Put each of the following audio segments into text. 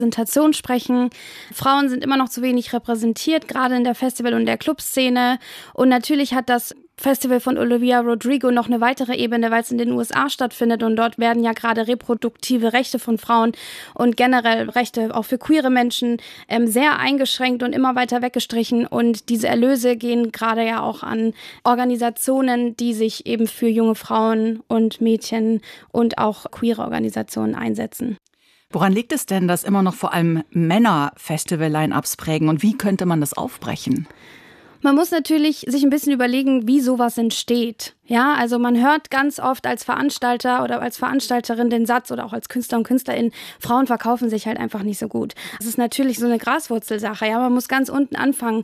Repräsentation sprechen. Frauen sind immer noch zu wenig repräsentiert, gerade in der Festival- und der Clubszene. Und natürlich hat das Festival von Olivia Rodrigo noch eine weitere Ebene, weil es in den USA stattfindet und dort werden ja gerade reproduktive Rechte von Frauen und generell Rechte auch für queere Menschen sehr eingeschränkt und immer weiter weggestrichen und diese Erlöse gehen gerade ja auch an Organisationen, die sich eben für junge Frauen und Mädchen und auch queere Organisationen einsetzen. Woran liegt es denn, dass immer noch vor allem Männer Festival-Line-Ups prägen und wie könnte man das aufbrechen? Man muss natürlich sich ein bisschen überlegen, wie sowas entsteht. Ja, also man hört ganz oft als Veranstalter oder als Veranstalterin den Satz oder auch als Künstler und Künstlerin, Frauen verkaufen sich halt einfach nicht so gut. Das ist natürlich so eine Graswurzelsache. Ja, man muss ganz unten anfangen.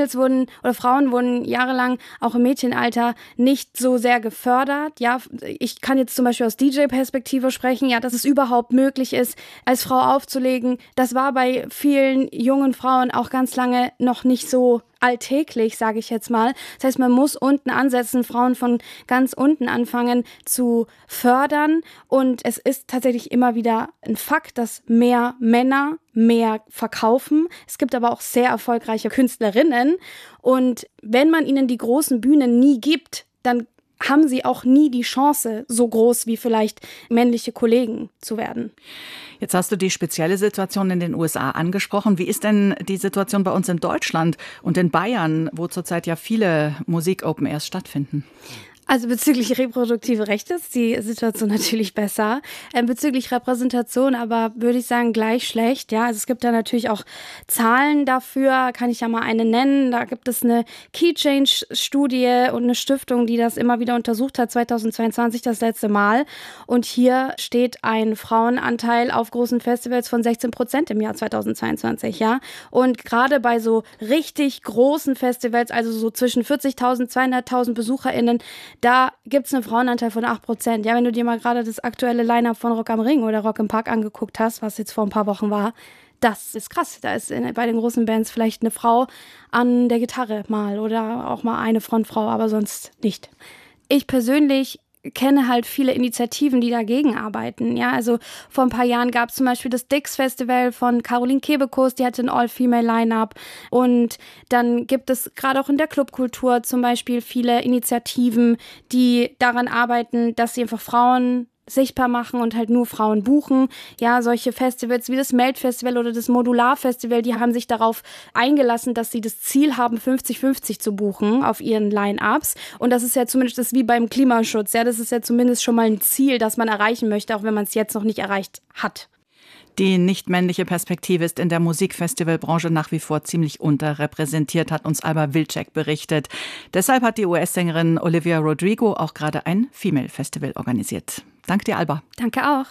Frauen wurden jahrelang auch im Mädchenalter nicht so sehr gefördert. Ja, ich kann jetzt zum Beispiel aus DJ-Perspektive sprechen, ja, dass es überhaupt möglich ist, als Frau aufzulegen. Das war bei vielen jungen Frauen auch ganz lange noch nicht so alltäglich, sage ich jetzt mal. Das heißt, man muss unten ansetzen, Frauen von ganz unten anfangen zu fördern. Und es ist tatsächlich immer wieder ein Fakt, dass mehr Männer mehr verkaufen. Es gibt aber auch sehr erfolgreiche Künstlerinnen. Und wenn man ihnen die großen Bühnen nie gibt, dann haben sie auch nie die Chance, so groß wie vielleicht männliche Kollegen zu werden. Jetzt hast du die spezielle Situation in den USA angesprochen. Wie ist denn die Situation bei uns in Deutschland und in Bayern, wo zurzeit ja viele Musik-Open Airs stattfinden? Also bezüglich reproduktive Rechte ist die Situation natürlich besser. Bezüglich Repräsentation aber würde ich sagen gleich schlecht. Ja, also es gibt da natürlich auch Zahlen dafür, kann ich ja mal eine nennen. Da gibt es eine Key Change Studie und eine Stiftung, die das immer wieder untersucht hat, 2022 das letzte Mal. Und hier steht ein Frauenanteil auf großen Festivals von 16% im Jahr 2022. Ja, und gerade bei so richtig großen Festivals, also so zwischen 40.000, 200.000 BesucherInnen, da gibt es einen Frauenanteil von 8%. Ja, wenn du dir mal gerade das aktuelle Line-Up von Rock am Ring oder Rock im Park angeguckt hast, was jetzt vor ein paar Wochen war, das ist krass. Da ist bei den großen Bands vielleicht eine Frau an der Gitarre mal oder auch mal eine Frontfrau, aber sonst nicht. Ich persönlich kenne halt viele Initiativen, die dagegen arbeiten. Ja, also vor ein paar Jahren gab es zum Beispiel das Dix-Festival von Caroline Kebekus, die hatte ein All-Female-Line-Up. Und dann gibt es gerade auch in der Clubkultur zum Beispiel viele Initiativen, die daran arbeiten, dass sie einfach Frauen sichtbar machen und halt nur Frauen buchen. Ja, solche Festivals wie das Melt-Festival oder das Modular-Festival, die haben sich darauf eingelassen, dass sie das Ziel haben, 50-50 zu buchen auf ihren Line-Ups. Und das ist ja zumindest das wie beim Klimaschutz. Ja, das ist ja zumindest schon mal ein Ziel, das man erreichen möchte, auch wenn man es jetzt noch nicht erreicht hat. Die nicht-männliche Perspektive ist in der Musikfestivalbranche nach wie vor ziemlich unterrepräsentiert, hat uns Alba Wilczek berichtet. Deshalb hat die US-Sängerin Olivia Rodrigo auch gerade ein Female-Festival organisiert. Danke dir, Alba. Danke auch.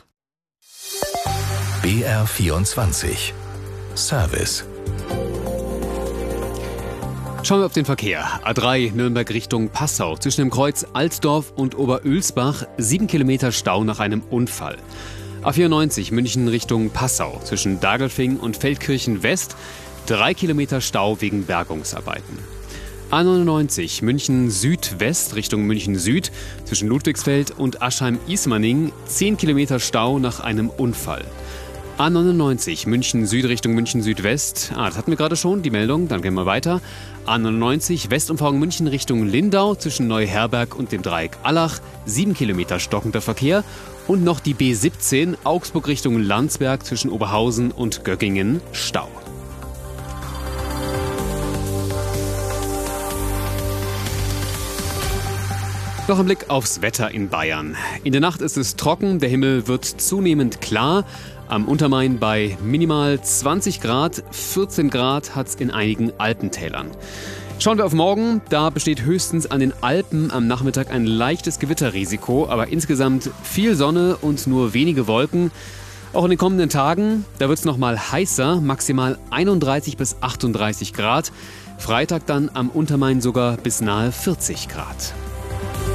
BR24 Service. Schauen wir auf den Verkehr. A3 Nürnberg Richtung Passau. Zwischen dem Kreuz Altdorf und Oberölsbach 7 Kilometer Stau nach einem Unfall. A94 München Richtung Passau. Zwischen Dagelfing und Feldkirchen West 3 Kilometer Stau wegen Bergungsarbeiten. A99 München Südwest Richtung München Süd. Zwischen Ludwigsfeld und Aschheim-Ismaning 10 Kilometer Stau nach einem Unfall. A99 München Süd Richtung München Südwest. Das hatten wir gerade schon, die Meldung. Dann gehen wir weiter. A99 Westumfahrung München Richtung Lindau. Zwischen Neuherberg und dem Dreieck Allach 7 Kilometer stockender Verkehr. Und noch die B17 Augsburg Richtung Landsberg zwischen Oberhausen und Göggingen Stau. Noch ein Blick aufs Wetter in Bayern. In der Nacht ist es trocken, der Himmel wird zunehmend klar. Am Untermain bei minimal 20 Grad, 14 Grad hat es in einigen Alpentälern. Schauen wir auf morgen, da besteht höchstens an den Alpen am Nachmittag ein leichtes Gewitterrisiko, aber insgesamt viel Sonne und nur wenige Wolken. Auch in den kommenden Tagen, da wird es nochmal heißer, maximal 31 bis 38 Grad. Freitag dann am Untermain sogar bis nahe 40 Grad.